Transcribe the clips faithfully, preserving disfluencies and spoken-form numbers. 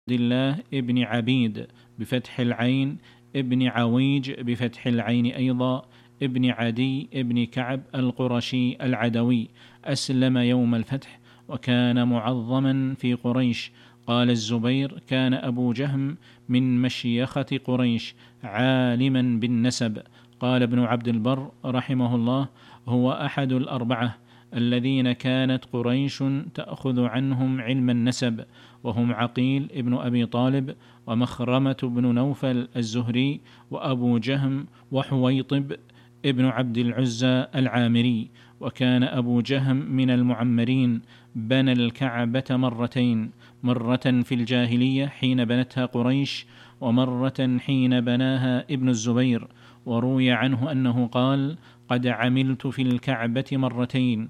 عبد الله ابن عبيد بفتح العين، ابن عويج بفتح العين أيضا، ابن عدي ابن كعب القرشي العدوي، أسلم يوم الفتح وكان معظما في قريش. قال الزبير: كان أبو جهم من مشيخة قريش عالما بالنسب. قال ابن عبد البر رحمه الله: هو أحد الأربعة الذين كانت قريش تأخذ عنهم علم النسب، وهم عقيل ابن أبي طالب، ومخرمة بن نوفل الزهري، وأبو جهم، وحويطب ابن عبد العزى العامري. وكان أبو جهم من المعمرين، بنى الكعبة مرتين، مرة في الجاهلية حين بنتها قريش، ومرة حين بناها ابن الزبير. وروي عنه أنه قال: قد عملت في الكعبة مرتين،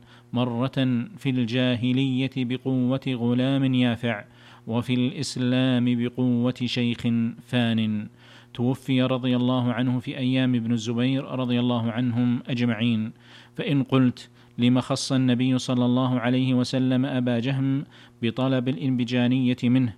مرة في الجاهلية بقوة غلام يافع، وفي الإسلام بقوة شيخ فان. توفي رضي الله عنه في أيام ابن الزبير رضي الله عنهم أجمعين. فإن قلت: لما خص النبي صلى الله عليه وسلم أبا جهم بطلب الإنبجانية منه؟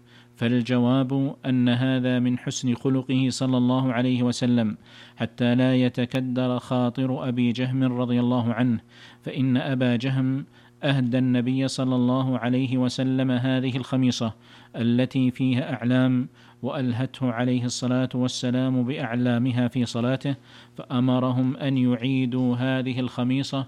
فالجواب أن هذا من حسن خلقه صلى الله عليه وسلم، حتى لا يتكدر خاطر أبي جهم رضي الله عنه، فإن أبا جهم أهدى النبي صلى الله عليه وسلم هذه الخميصة التي فيها أعلام، وألهته عليه الصلاة والسلام بأعلامها في صلاته، فأمرهم أن يعيدوا هذه الخميصة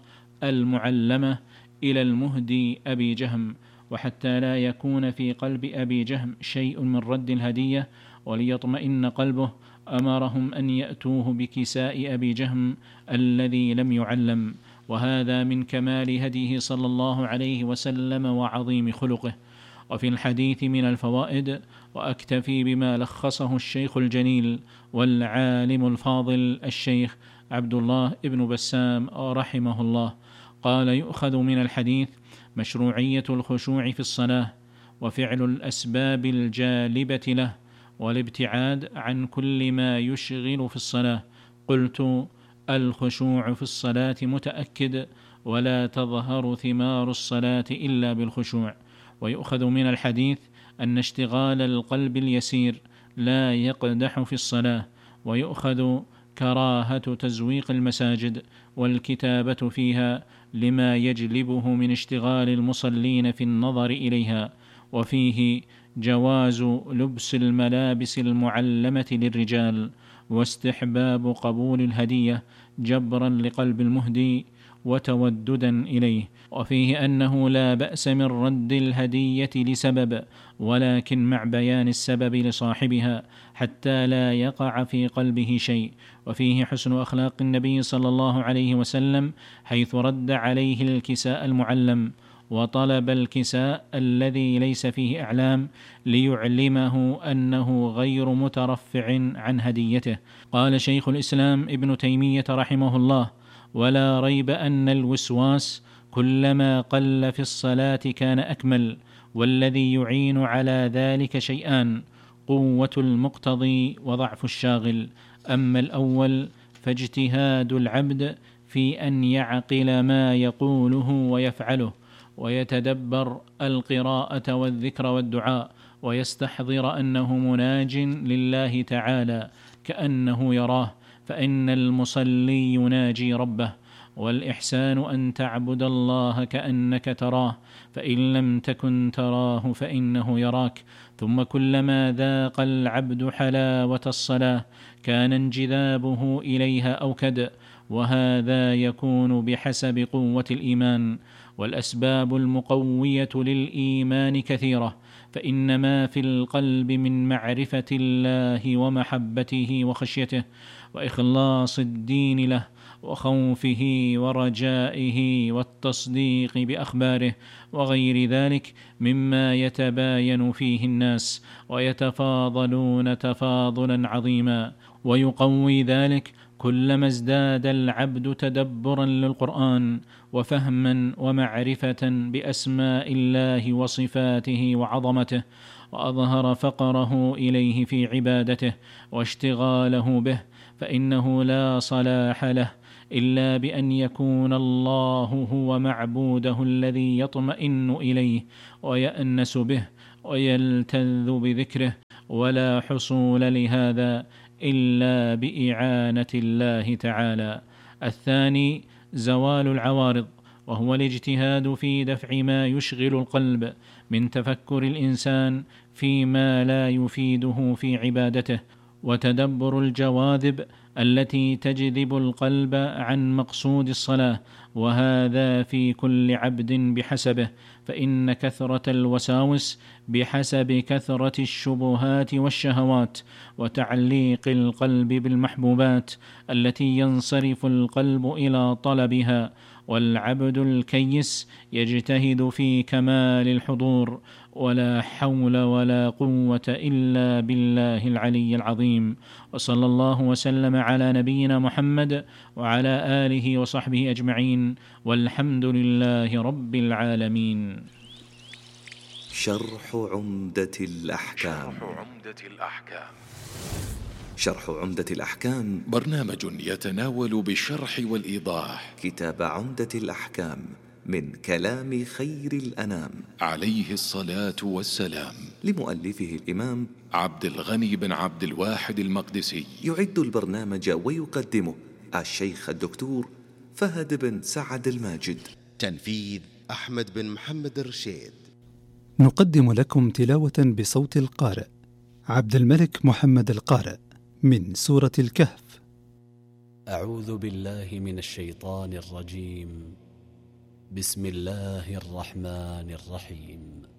المعلمة إلى المهدي أبي جهم، وحتى لا يكون في قلب أبي جهم شيء من رد الهدية وليطمئن قلبه، أمرهم أن يأتوه بكساء أبي جهم الذي لم يعلم. وهذا من كمال هديه صلى الله عليه وسلم وعظيم خلقه. وفي الحديث من الفوائد، وأكتفي بما لخصه الشيخ الجليل والعالم الفاضل الشيخ عبد الله ابن بسام رحمه الله. قال: يؤخذ من الحديث مشروعية الخشوع في الصلاة، وفعل الأسباب الجالبة له، والابتعاد عن كل ما يشغل في الصلاة. قلت: الخشوع في الصلاة متأكد، ولا تظهر ثمار الصلاة إلا بالخشوع. ويؤخذ من الحديث أن اشتغال القلب اليسير لا يقدح في الصلاة. ويؤخذ كراهة تزويق المساجد والكتابة فيها لما يجلبه من اشتغال المصلين في النظر إليها. وفيه جواز لبس الملابس المعلمة للرجال، واستحباب قبول الهدية جبرا لقلب المهدي وتوددا إليه. وفيه أنه لا بأس من رد الهدية لسبب، ولكن مع بيان السبب لصاحبها حتى لا يقع في قلبه شيء. وفيه حسن أخلاق النبي صلى الله عليه وسلم، حيث رد عليه الكساء المعلم، وطلب الكساء الذي ليس فيه أعلام ليعلمه أنه غير مترفع عن هديته. قال شيخ الإسلام ابن تيمية رحمه الله: ولا ريب أن الوسواس كلما قل في الصلاة كان أكمل، والذي يعين على ذلك شيئان: قوة المقتضي وضعف الشاغل. أما الأول فاجتهاد العبد في أن يعقل ما يقوله ويفعله، ويتدبر القراءة والذكر والدعاء، ويستحضر أنه مناج لله تعالى كأنه يراه، فإن المصلي يناجي ربه. والإحسان أن تعبد الله كأنك تراه، فإن لم تكن تراه فإنه يراك. ثم كلما ذاق العبد حلاوة الصلاة كان انجذابه إليها أوكد، وهذا يكون بحسب قوة الإيمان. والأسباب المقوية للإيمان كثيرة، فإن ما في القلب من معرفة الله ومحبته وخشيته وإخلاص الدين له وخوفه ورجائه والتصديق بأخباره وغير ذلك مما يتباين فيه الناس ويتفاضلون تفاضلا عظيما. ويقوي ذلك كلما ازداد العبد تدبرا للقرآن وفهما ومعرفة بأسماء الله وصفاته وعظمته، وأظهر فقره إليه في عبادته واشتغاله به، فإنه لا صلاح له إلا بأن يكون الله هو معبوده الذي يطمئن إليه ويأنس به ويلتذ بذكره، ولا حصول لهذا إلا بإعانة الله تعالى. الثاني زوال العوارض، وهو الاجتهاد في دفع ما يشغل القلب من تفكر الإنسان فيما لا يفيده في عبادته، وتدبر الجواذب التي تجذب القلب عن مقصود الصلاة، وهذا في كل عبد بحسبه، فإن كثرة الوساوس بحسب كثرة الشبهات والشهوات، وتعليق القلب بالمحبوبات التي ينصرف القلب إلى طلبها. والعبد الكيس يجتهد في كمال الحضور، ولا حول ولا قوة إلا بالله العلي العظيم. وصلى الله وسلم على نبينا محمد وعلى آله وصحبه أجمعين، والحمد لله رب العالمين. شرح عمدة الأحكام. شرح عمدة الأحكام. شرح عمدة الأحكام برنامج يتناول بالشرح والإيضاح كتاب عمدة الأحكام من كلام خير الأنام عليه الصلاة والسلام، لمؤلفه الإمام عبد الغني بن عبد الواحد المقدسي. يعد البرنامج ويقدمه الشيخ الدكتور فهد بن سعد الماجد. تنفيذ أحمد بن محمد الرشيد. نقدم لكم تلاوة بصوت القارئ عبد الملك محمد القارئ من سورة الكهف. أعوذ بالله من الشيطان الرجيم. بسم الله الرحمن الرحيم.